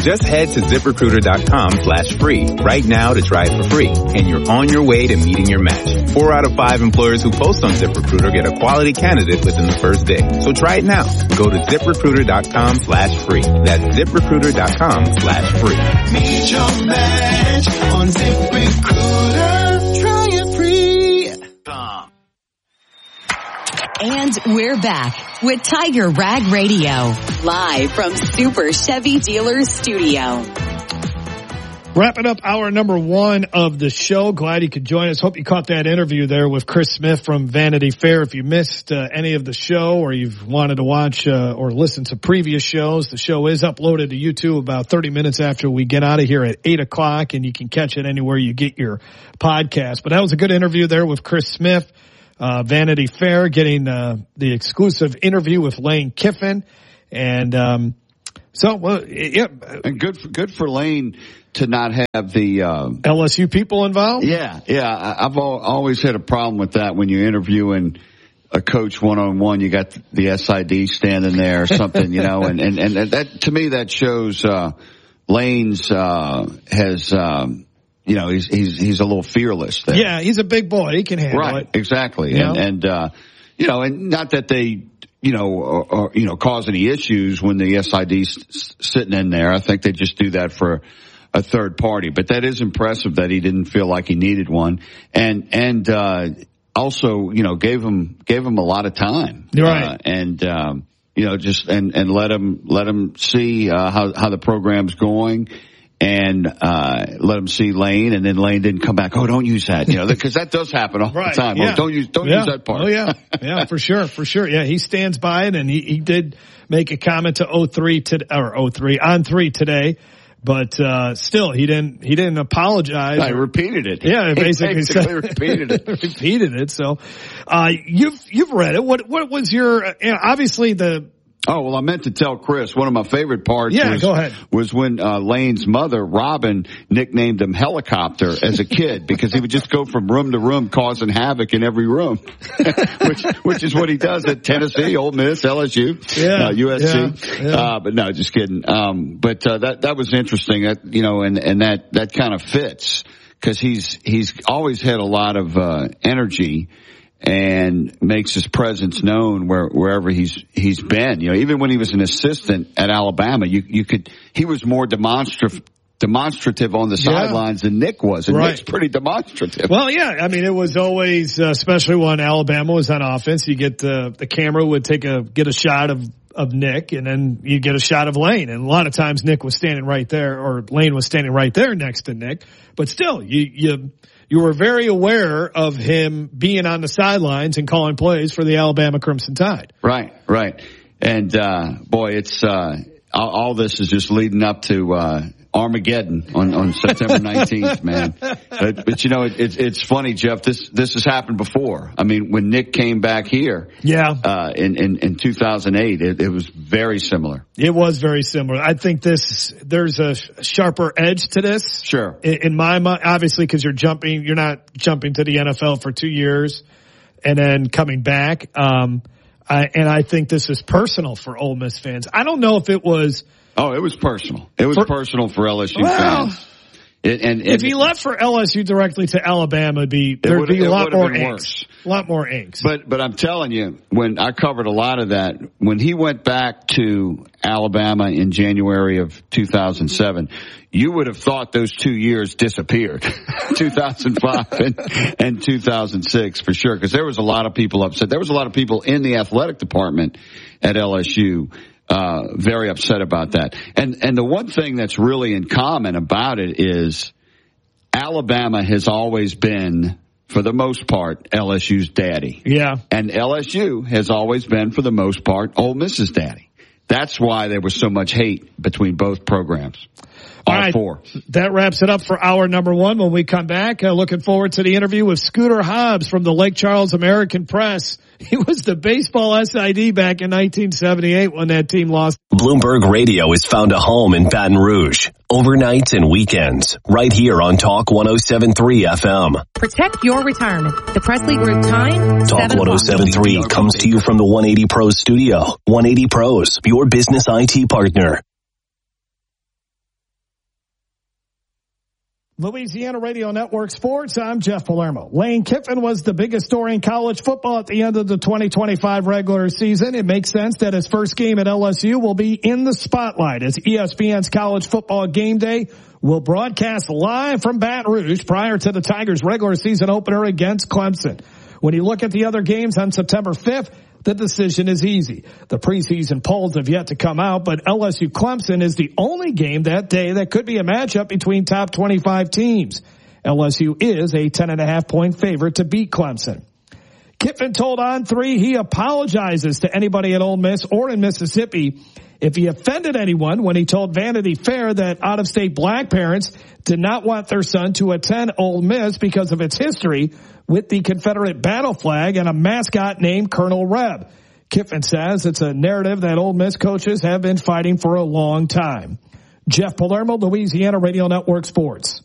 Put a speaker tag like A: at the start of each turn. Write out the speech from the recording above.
A: Just head to ZipRecruiter.com/free right now to try it for free, and you're on your way to meeting your match. 4 out of 5 employers who post on ZipRecruiter get a quality candidate within the first day. So try it now. Go to ZipRecruiter.com/free. That's ZipRecruiter.com/free.
B: Meet your match on ZipRecruiter. Try it free.
C: And we're back with Tiger Rag Radio, live from Super Chevy Dealers Studio.
D: Wrapping up hour number 1 of the show. Glad you could join us. Hope you caught that interview there with Chris Smith from Vanity Fair. If you missed any of the show, or you've wanted to watch or listen to previous shows, the show is uploaded to YouTube about 30 minutes after we get out of here at 8 o'clock, and you can catch it anywhere you get your podcast. But that was a good interview there with Chris Smith. Vanity Fair getting the exclusive interview with Lane Kiffin. And And
E: good for Lane to not have the
D: LSU people involved.
E: Yeah. I've always had a problem with that when you're interviewing a coach one-on-one. You got the SID standing there or something, and that, to me, that shows Lane's has he's a little fearless there.
D: Yeah, he's a big boy. He can handle it.
E: Exactly. And not that they cause any issues when the SID's sitting in there. I think they just do that for a third party. But that is impressive that he didn't feel like he needed one. And also, gave him a lot of time.
D: Right.
E: And let him see how the program's going. And let him see Lane, and then Lane didn't come back. Oh, don't use that, because that does happen all the time.
D: Yeah.
E: Oh, don't use that part.
D: Oh, yeah, for sure. Yeah, he stands by it, and he did make a comment to on 3 today, but still he didn't apologize.
E: I repeated it.
D: Yeah, basically
E: repeated it.
D: Repeated it. So you've read it. What was your obviously the.
E: Oh, well, I meant to tell Chris, one of my favorite parts was when Lane's mother, Robin, nicknamed him Helicopter as a kid because he would just go from room to room causing havoc in every room, which is what he does at Tennessee, Ole Miss, LSU, USC.
D: Yeah.
E: But no, just kidding. But that was interesting, and that kind of fits because he's always had a lot of energy and makes his presence known wherever he's been. Even when he was an assistant at Alabama, he was more demonstrative on the sidelines than Nick was, and Nick's pretty demonstrative.
D: Well, yeah, I mean, it was always, especially when Alabama was on offense, you get the camera would get a shot of Nick, and then you get a shot of Lane, and a lot of times Nick was standing right there, or Lane was standing right there next to Nick, but still, you were very aware of him being on the sidelines and calling plays for the Alabama Crimson Tide.
E: Right. And, boy, it's, all this is just leading up to, Armageddon on September 19th, man. But it's funny, Jeff. This has happened before. I mean, when Nick came back here, in 2008, it was very similar.
D: It was very similar. I think there's a sharper edge to this.
E: Sure.
D: In my mind, obviously, because you're not jumping to the NFL for 2 years and then coming back. And I think this is personal for Ole Miss fans. I don't know if it was.
E: Oh, it was personal. It was personal for LSU fans.
D: If he left for LSU directly to Alabama, there'd be a lot more angst. A lot more angst.
E: But I'm telling you, when I covered a lot of that, when he went back to Alabama in January of 2007, you would have thought those 2 years disappeared, 2005 and 2006 for sure, because there was a lot of people upset. There was a lot of people in the athletic department at LSU very upset about that. And the one thing that's really in common about it is Alabama has always been, for the most part, LSU's daddy.
D: Yeah.
E: And LSU has always been, for the most part, Ole Miss's daddy. That's why there was so much hate between both programs. All right. Four.
D: That wraps it up for hour number 1. When we come back, looking forward to the interview with Scooter Hobbs from the Lake Charles American Press. He was the baseball SID back in 1978 when that team lost.
F: Bloomberg Radio has found a home in Baton Rouge. Overnights and weekends. Right here on Talk 107.3 FM.
G: Protect your retirement. The Presley Group time.
F: Talk 107.3 comes to you from the 180 Pros studio. 180 Pros, your business IT partner.
D: Louisiana Radio Network Sports, I'm Jeff Palermo. Lane Kiffin was the biggest story in college football at the end of the 2025 regular season. It makes sense that his first game at LSU will be in the spotlight as ESPN's College Football Game Day will broadcast live from Baton Rouge prior to the Tigers' regular season opener against Clemson. When you look at the other games on September 5th, the decision is easy. The preseason polls have yet to come out, but LSU Clemson is the only game that day that could be a matchup between top 25 teams. LSU is a 10.5 point favorite to beat Clemson. Kiffin told On3 he apologizes to anybody at Ole Miss or in Mississippi if he offended anyone when he told Vanity Fair that out-of-state black parents did not want their son to attend Ole Miss because of its history with the Confederate battle flag and a mascot named Colonel Reb. Kiffin says it's a narrative that Ole Miss coaches have been fighting for a long time. Jeff Palermo, Louisiana Radio Network Sports.